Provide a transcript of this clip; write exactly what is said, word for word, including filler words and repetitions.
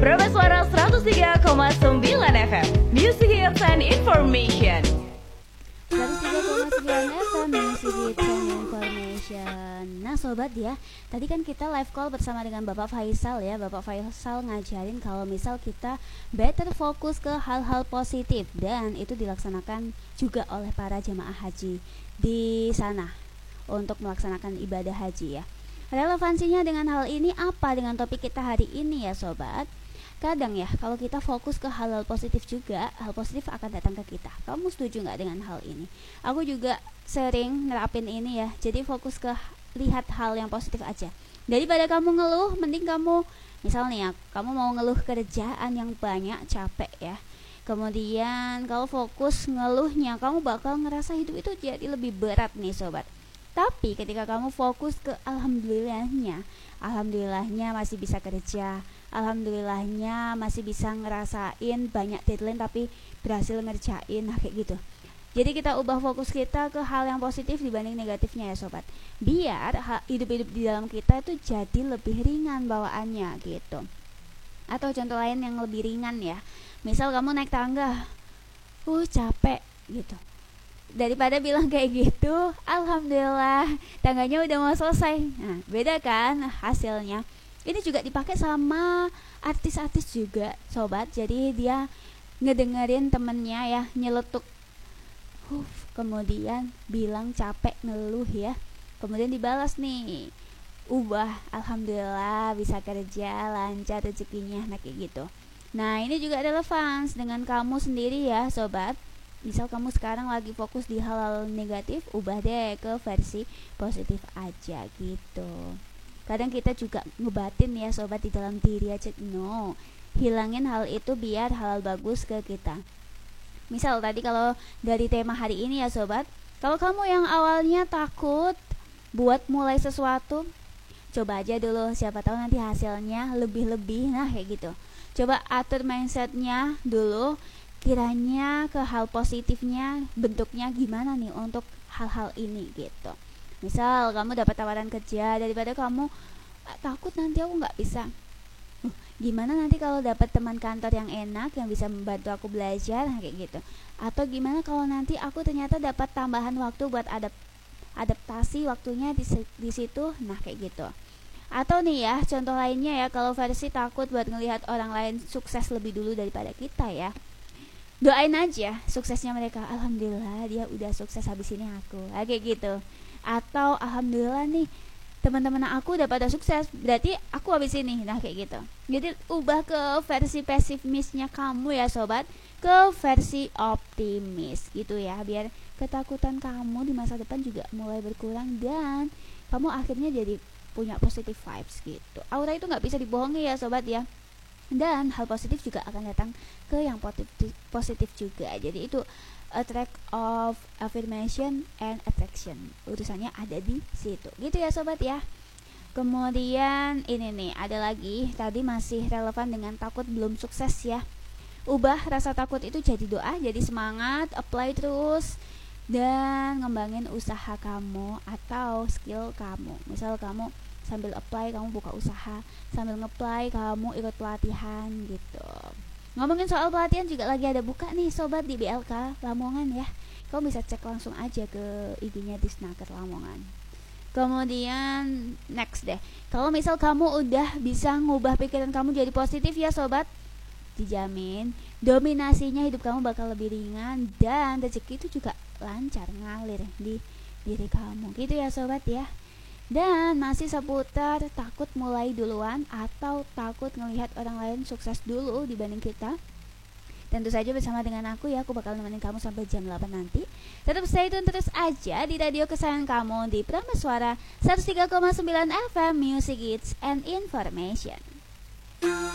Suara seratus tiga koma sembilan F M Music Hits and Information. seratus tiga koma sembilan F M Music Hits and Information. Nah sobat ya, tadi kan kita live call bersama dengan Bapak Faisal ya. Bapak Faisal ngajarin kalau misal kita better fokus ke hal-hal positif, dan itu dilaksanakan juga oleh para jemaah haji di sana untuk melaksanakan ibadah haji ya. Relevansinya dengan hal ini apa dengan topik kita hari ini ya sobat? Kadang ya kalau kita fokus ke hal-hal positif juga, hal positif akan datang ke kita. Kamu setuju gak dengan hal ini? Aku juga sering nerapin ini ya. Jadi fokus ke lihat hal yang positif aja. Daripada kamu ngeluh, mending kamu misal nih ya, kamu mau ngeluh kerjaan yang banyak, capek ya. Kemudian kalau fokus ngeluhnya, kamu bakal ngerasa hidup itu jadi lebih berat nih sobat. Tapi ketika kamu fokus ke alhamdulillahnya, alhamdulillahnya masih bisa kerja, alhamdulillahnya masih bisa ngerasain banyak deadline tapi berhasil ngerjain, nah kayak gitu. Jadi kita ubah fokus kita ke hal yang positif dibanding negatifnya ya sobat. Biar hidup-hidup di dalam kita itu jadi lebih ringan bawaannya gitu. Atau contoh lain yang lebih ringan ya, misal kamu naik tangga, uh capek gitu. Daripada bilang kayak gitu, alhamdulillah tangganya udah mau selesai. Nah, beda kan hasilnya. Ini juga dipakai sama artis-artis juga, sobat. Jadi dia ngedengerin temennya ya nyeletuk, huh, kemudian bilang capek, ngeluh ya. Kemudian dibalas nih, ubah, alhamdulillah bisa kerja, lancar rezekinya, nah kayak gitu. Nah ini juga relevan dengan kamu sendiri ya sobat. Misal kamu sekarang lagi fokus di hal-hal negatif, ubah deh ke versi positif aja gitu. Kadang kita juga ngebatin ya sobat di dalam diri aja. No, hilangin hal itu biar hal bagus ke kita. Misal tadi kalau dari tema hari ini ya sobat, kalau kamu yang awalnya takut buat mulai sesuatu, coba aja dulu, siapa tahu nanti hasilnya lebih-lebih. Nah kayak gitu. Coba atur mindsetnya dulu, kiranya ke hal positifnya bentuknya gimana nih untuk hal-hal ini gitu. Misal kamu dapat tawaran kerja, daripada kamu ah, takut nanti aku nggak bisa, uh, gimana nanti kalau dapat teman kantor yang enak yang bisa membantu aku belajar, nah, kayak gitu. Atau gimana kalau nanti aku ternyata dapat tambahan waktu buat adap- adaptasi waktunya di, di situ, nah kayak gitu. Atau nih ya contoh lainnya ya, kalau versi takut buat ngelihat orang lain sukses lebih dulu daripada kita ya, doain aja suksesnya mereka, alhamdulillah dia udah sukses habis ini aku, nah, kayak gitu. Atau alhamdulillah nih teman-teman aku udah pada sukses, berarti aku habis ini, nah kayak gitu. Jadi ubah ke versi pesimisnya kamu ya sobat, ke versi optimis gitu ya, biar ketakutan kamu di masa depan juga mulai berkurang dan kamu akhirnya jadi punya positive vibes gitu. Aura itu nggak bisa dibohongi ya sobat ya. Dan hal positif juga akan datang ke yang positif, positif juga. Jadi itu attract of affirmation and attraction, urusannya ada di situ gitu ya sobat ya. Kemudian ini nih ada lagi, tadi masih relevan dengan takut belum sukses ya. Ubah rasa takut itu jadi doa, jadi semangat, apply terus dan ngembangin usaha kamu atau skill kamu. Misal kamu sambil apply kamu buka usaha, sambil nge-apply kamu ikut pelatihan gitu. Ngomongin soal pelatihan juga lagi ada buka nih sobat di B L K Lamongan ya. Kamu bisa cek langsung aja ke I G-nya Disnaker Lamongan. Kemudian next deh, kalau misal kamu udah bisa ngubah pikiran kamu jadi positif ya sobat, dijamin dominasinya hidup kamu bakal lebih ringan dan rezeki itu juga lancar ngalir di diri kamu gitu ya sobat ya. Dan masih seputar takut mulai duluan atau takut ngelihat orang lain sukses dulu dibanding kita. Tentu saja bersama dengan aku ya, aku bakal nemenin kamu sampai jam delapan nanti. Tetap stay tune terus aja di radio kesayangan kamu di Prameswara seratus tiga koma sembilan F M Music Hits and Information.